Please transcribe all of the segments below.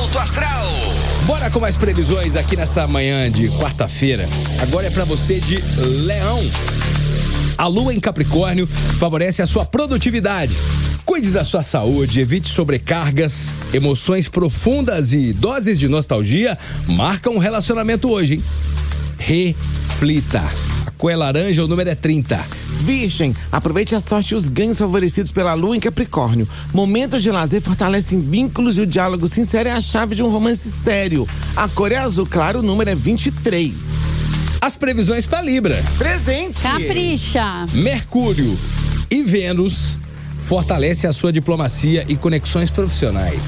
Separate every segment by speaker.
Speaker 1: Alto Astral.
Speaker 2: Bora com mais previsões aqui nessa manhã de quarta-feira. Agora é pra você de Leão. A lua em Capricórnio favorece a sua produtividade. Cuide da sua saúde, evite sobrecargas, emoções profundas e doses de nostalgia marcam um relacionamento hoje, hein? Reflita. A cor é laranja, o número é 30.
Speaker 3: Virgem, aproveite a sorte e os ganhos favorecidos pela lua em Capricórnio. Momentos de lazer fortalecem vínculos e o diálogo sincero é a chave de um romance sério. A cor é azul claro, o número é 23.
Speaker 2: As previsões para Libra.
Speaker 3: Presente.
Speaker 4: Capricha.
Speaker 2: Mercúrio e Vênus fortalece a sua diplomacia e conexões profissionais.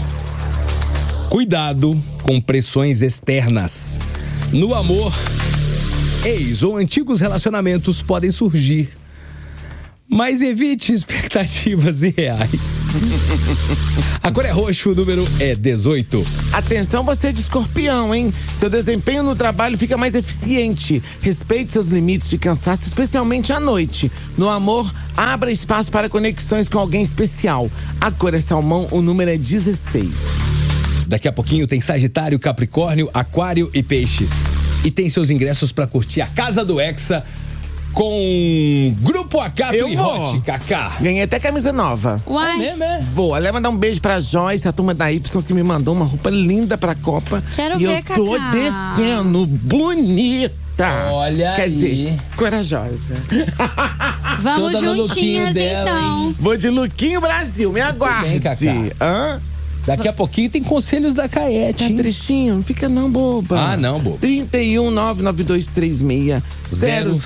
Speaker 2: Cuidado com pressões externas. No amor, ex ou antigos relacionamentos podem surgir, mas evite expectativas irreais. A cor é roxo, o número é 18.
Speaker 3: Atenção você de Escorpião, hein? Seu desempenho no trabalho fica mais eficiente. Respeite seus limites de cansaço, especialmente à noite. No amor, abra espaço para conexões com alguém especial. A cor é salmão, o número é 16.
Speaker 2: Daqui a pouquinho tem Sagitário, Capricórnio, Aquário e Peixes. E tem seus ingressos pra curtir a Casa do Hexa com Grupo Acato e Hot, Cacá.
Speaker 3: Ganhei até camisa nova.
Speaker 4: Uai.
Speaker 2: É mesmo, é?
Speaker 3: Vou. Aliás, mandar um beijo pra Joyce, a turma da Y, que me mandou uma roupa linda pra Copa.
Speaker 4: Quero
Speaker 3: e
Speaker 4: ver,
Speaker 3: eu tô
Speaker 4: Cacá.
Speaker 3: descendo, bonita.
Speaker 2: Olha
Speaker 3: Quer
Speaker 2: aí.
Speaker 3: dizer, corajosa.
Speaker 4: Vamos
Speaker 2: Toda no
Speaker 4: juntinhas,
Speaker 2: lookinho dela,
Speaker 4: então.
Speaker 2: hein?
Speaker 3: Vou de Luquinho Brasil, me aguarde.
Speaker 2: bem, Cacá.
Speaker 3: Hã?
Speaker 2: Daqui a pouquinho tem conselhos da Caete,
Speaker 3: Tá
Speaker 2: hein?
Speaker 3: tristinho? Não fica não, boba.
Speaker 2: Ah, não, boba.
Speaker 3: 31 99236